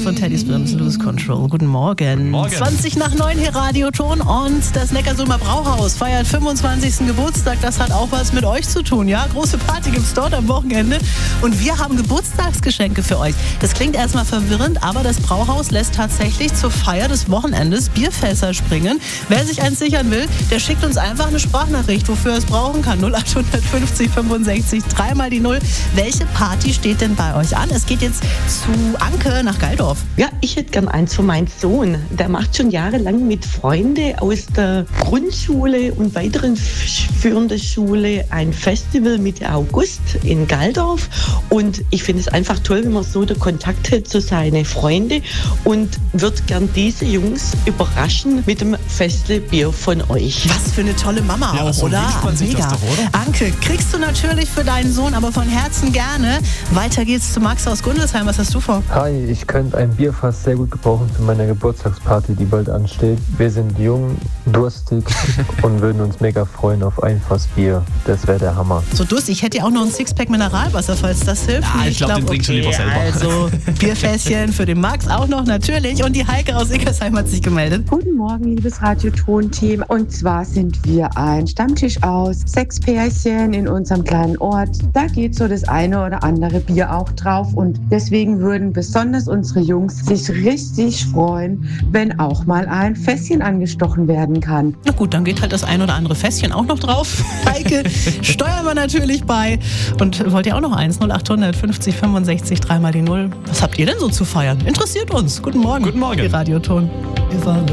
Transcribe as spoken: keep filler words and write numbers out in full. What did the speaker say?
von Teddys Brims, Lose Control. Guten Morgen. Morgen. zwanzig nach neun hier Radioton und das Neckarsulmer Brauhaus feiert fünfundzwanzigsten Geburtstag. Das hat auch was mit euch zu tun, ja? Große Party gibt's dort am Wochenende und wir haben Geburtstagsgeschenke für euch. Das klingt erstmal verwirrend, aber das Brauhaus lässt tatsächlich zur Feier des Wochenendes Bierfässer springen. Wer sich eins sichern will, der schickt uns einfach eine Sprachnachricht, wofür er es brauchen kann. null acht fünfzig fünfundsechzig, dreimal die Null. Welche Party steht denn bei euch an? Es geht jetzt zu Anke nach Geildorf. Ja, ich hätte gern eins für meinen Sohn. Der macht schon jahrelang mit Freunden aus der Grundschule und weiteren führenden Schule ein Festival Mitte August in Geildorf. Und ich finde es einfach toll, wenn man so den Kontakt hat zu seinen Freunden und würde gern diese Jungs überraschen mit dem Festle Bier von euch. Was für eine tolle Mama Ja, auch, so oder? wünscht man sich das doch, oder? Anke, kriegst du natürlich für deinen Sohn, aber von Herzen gerne. Weiter geht's zu Max aus Gundelsheim. Was hast du vor? Hi, ich könnte ein Bierfass sehr gut gebrauchen für meine Geburtstagsparty, die bald ansteht. Wir sind jung, durstig und würden uns mega freuen auf ein Fass Bier. Das wäre der Hammer. So durstig. Ich hätte ja auch noch ein Sixpack Mineralwasser, falls das hilft. Ja, ich glaub, den trinkst du lieber selber. Also Bierfässchen für den Max auch noch natürlich. Und die Heike aus Ickersheim hat sich gemeldet. Guten Morgen, liebes Radioton-Team. Und zwar sind wir ein Stammtisch aus sechs Pärchen in unserem kleinen Ort. Da geht so das eine oder andere Bier auch drauf. Und deswegen würden besonders unsere Jungs sich richtig freuen, wenn auch mal ein Fässchen angestochen werden kann. Na gut, dann geht halt das ein oder andere Fässchen auch noch drauf. Heike, steuern wir natürlich bei. Und wollt ihr auch noch eins? null acht fünfzig fünfundsechzig, dreimal die Null. Was habt ihr denn so zu feiern? Interessiert uns. Guten Morgen. Guten Morgen. Die Radioton. If I